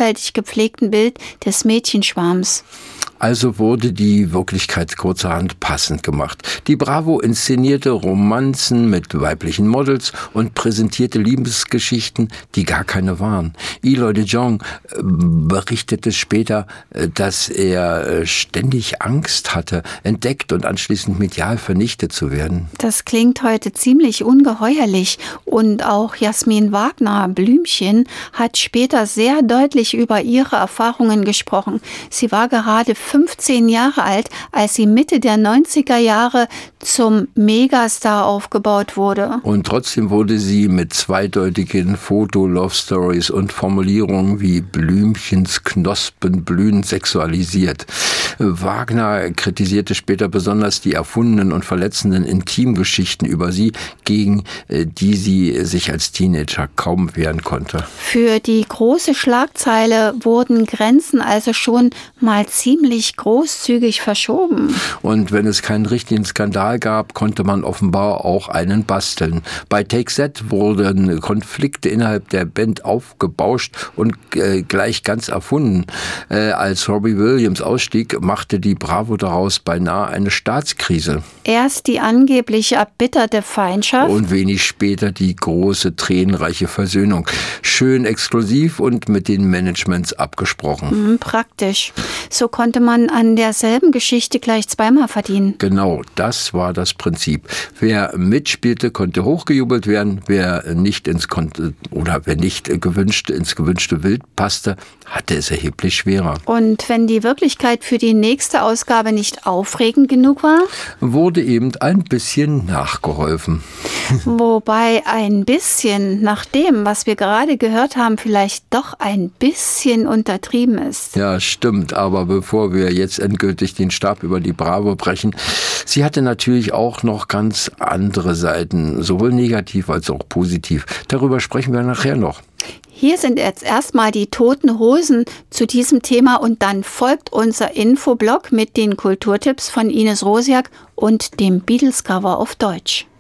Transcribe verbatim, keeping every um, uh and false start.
sorgfältig gepflegten Bild des Mädchenschwarms. Also wurde die Wirklichkeit kurzerhand passend gemacht. Die Bravo inszenierte Romanzen mit weiblichen Models und präsentierte Liebesgeschichten, die gar keine waren. Eloy de Jong berichtete später, dass er ständig Angst hatte, entdeckt und anschließend medial vernichtet zu werden. Das klingt heute ziemlich ungeheuerlich. Und auch Jasmin Wagner, Blümchen, hat später sehr deutlich über ihre Erfahrungen gesprochen. Sie war gerade fünfzehn Jahre alt, als sie Mitte der neunziger Jahre zum Megastar aufgebaut wurde. Und trotzdem wurde sie mit zweideutigen Foto-Love-Stories und Formulierungen wie Blümchens Knospen blühen sexualisiert. Wagner kritisierte später besonders die erfundenen und verletzenden Intimgeschichten über sie, gegen die sie sich als Teenager kaum wehren konnte. Für die große Schlagzeile wurden Grenzen also schon mal ziemlich großzügig verschoben. Und wenn es keinen richtigen Skandal gab, konnte man offenbar auch einen basteln. Bei Take That wurden Konflikte innerhalb der Band aufgebauscht und äh, gleich ganz erfunden. Äh, als Robbie Williams ausstieg, machte die Bravo daraus beinahe eine Staatskrise. Erst die angeblich erbitterte Feindschaft. Und wenig später die große, tränenreiche Versöhnung. Schön exklusiv und mit den Managements abgesprochen. Mhm, praktisch. So konnte man an derselben Geschichte gleich zweimal verdienen. Genau, das war das Prinzip. Wer mitspielte, konnte hochgejubelt werden. Wer nicht ins Kon- oder wer nicht gewünscht ins gewünschte Bild passte, hatte es erheblich schwerer. Und wenn die Wirklichkeit für die nächste Ausgabe nicht aufregend genug war? Wurde eben ein bisschen nachgeholfen. Wobei ein bisschen, nach dem, was wir gerade gehört haben, vielleicht doch ein bisschen untertrieben ist. Ja, stimmt. Aber bevor wir jetzt endgültig den Stab über die Bravo brechen, sie hatte natürlich auch noch ganz andere Seiten, sowohl negativ als auch positiv. Darüber sprechen wir nachher noch. Hier sind jetzt erstmal die Toten Hosen zu diesem Thema und dann folgt unser Infoblog mit den Kulturtipps von Ines Rosiak und dem Beatles-Cover auf Deutsch.